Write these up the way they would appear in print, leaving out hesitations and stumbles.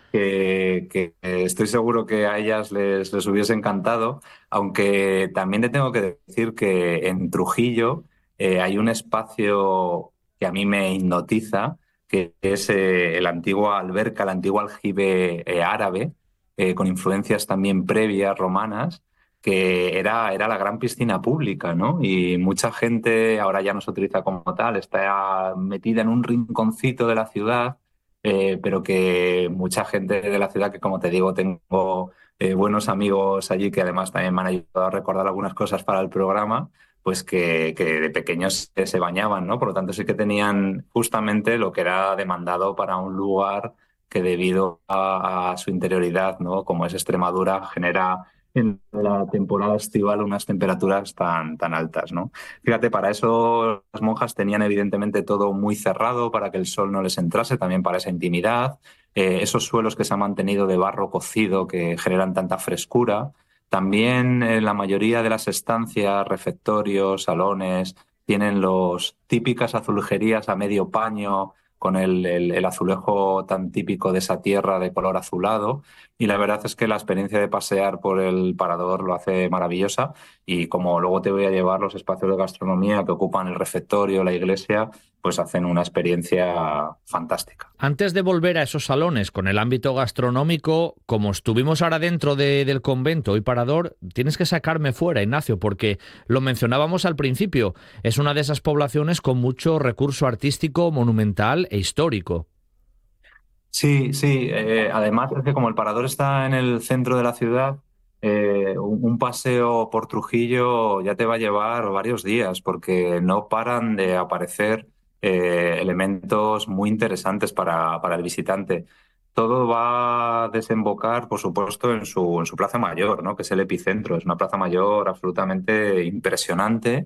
que estoy seguro que a ellas les hubiese encantado, aunque también te tengo que decir que en Trujillo hay un espacio que a mí me hipnotiza, que es el antiguo alberca, el antiguo aljibe árabe, con influencias también previas romanas, que era la gran piscina pública, ¿no? Y mucha gente ahora ya no se utiliza como tal, está metida en un rinconcito de la ciudad, pero que mucha gente de la ciudad, que como te digo, tengo buenos amigos allí que además también me han ayudado a recordar algunas cosas para el programa, pues que de pequeños se bañaban, ¿no? Por lo tanto, sí que tenían justamente lo que era demandado para un lugar que debido a su interioridad, ¿no? Como es Extremadura, genera en la temporada estival unas temperaturas tan altas, ¿no? Fíjate, para eso las monjas tenían evidentemente todo muy cerrado para que el sol no les entrase, también para esa intimidad. Esos suelos que se han mantenido de barro cocido que generan tanta frescura. También la mayoría de las estancias, refectorios, salones, tienen los típicas azulejerías a medio paño con el azulejo tan típico de esa tierra de color azulado. Y la verdad es que la experiencia de pasear por el parador lo hace maravillosa. Y como luego te voy a llevar los espacios de gastronomía que ocupan el refectorio, la iglesia, pues hacen una experiencia fantástica. Antes de volver a esos salones con el ámbito gastronómico, como estuvimos ahora dentro del convento y parador, tienes que sacarme fuera, Ignacio, porque lo mencionábamos al principio, es una de esas poblaciones con mucho recurso artístico, monumental e histórico. Sí, sí. Además es que como el parador está en el centro de la ciudad, un paseo por Trujillo ya te va a llevar varios días porque no paran de aparecer elementos muy interesantes para el visitante. Todo va a desembocar, por supuesto, en su Plaza Mayor, ¿no? Que es el epicentro. Es una Plaza Mayor absolutamente impresionante,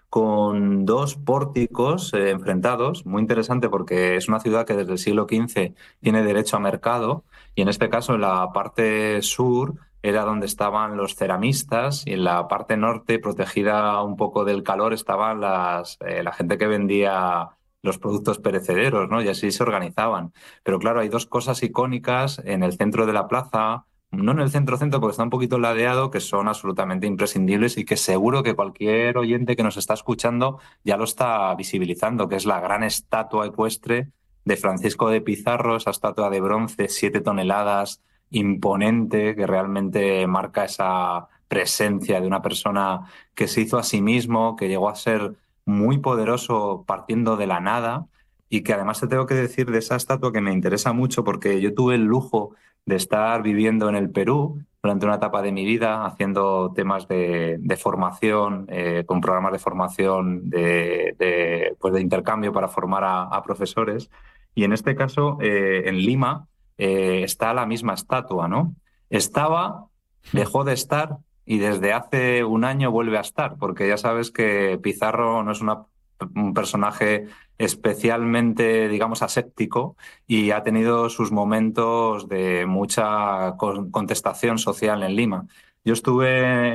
con dos pórticos enfrentados, muy interesante porque es una ciudad que desde el siglo XV tiene derecho a mercado, y en este caso en la parte sur era donde estaban los ceramistas, y en la parte norte, protegida un poco del calor, estaban la gente que vendía los productos perecederos, ¿no? Y así se organizaban. Pero claro, hay dos cosas icónicas en el centro de la plaza, no en el centro porque está un poquito ladeado, que son absolutamente imprescindibles y que seguro que cualquier oyente que nos está escuchando ya lo está visibilizando, que es la gran estatua ecuestre de Francisco de Pizarro, esa estatua de bronce, 7 toneladas, imponente, que realmente marca esa presencia de una persona que se hizo a sí mismo, que llegó a ser muy poderoso partiendo de la nada, y que además te tengo que decir de esa estatua que me interesa mucho porque yo tuve el lujo de estar viviendo en el Perú durante una etapa de mi vida haciendo temas de formación, con programas de formación pues de intercambio para formar a profesores. Y en este caso, en Lima, está la misma estatua, ¿no? Estaba, dejó de estar y desde hace un año vuelve a estar, porque ya sabes que Pizarro no es un personaje especialmente, digamos, aséptico, y ha tenido sus momentos de mucha contestación social en Lima. Yo estuve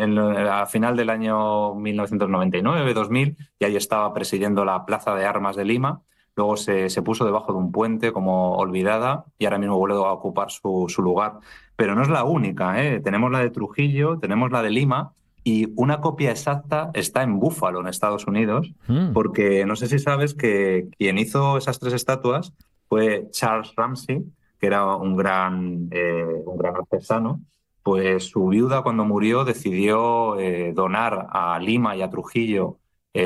a final del año 1999-2000 y ahí estaba presidiendo la Plaza de Armas de Lima. Luego se puso debajo de un puente como olvidada y ahora mismo vuelve a ocupar su lugar. Pero no es la única, ¿eh? Tenemos la de Trujillo, tenemos la de Lima, y una copia exacta está en Buffalo, en Estados Unidos, Mm. porque no sé si sabes que quien hizo esas tres estatuas fue Charles Ramsey, que era un gran artesano. Pues su viuda, cuando murió, decidió donar a Lima y a Trujillo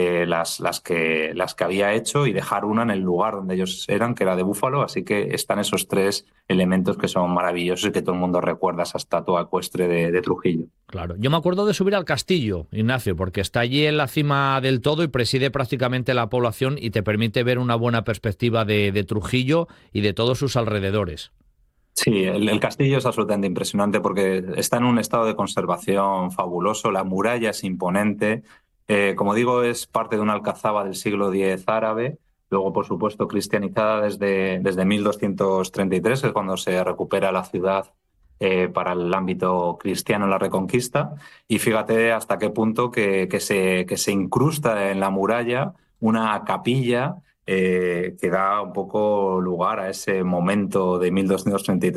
las que había hecho, y dejar una en el lugar donde ellos eran, que era de Búfalo. Así que están esos tres elementos que son maravillosos y que todo el mundo recuerda esa estatua ecuestre de Trujillo. Claro, yo me acuerdo de subir al castillo, Ignacio, porque está allí en la cima del todo y preside prácticamente la población y te permite ver una buena perspectiva de Trujillo y de todos sus alrededores. Sí, el castillo es absolutamente impresionante porque está en un estado de conservación fabuloso, la muralla es imponente. Como digo, es parte de una alcazaba del siglo X árabe, luego por supuesto cristianizada desde 1233, que es cuando se recupera la ciudad para el ámbito cristiano en la Reconquista. Y fíjate hasta qué punto que se incrusta en la muralla una capilla que da un poco lugar a ese momento de 1233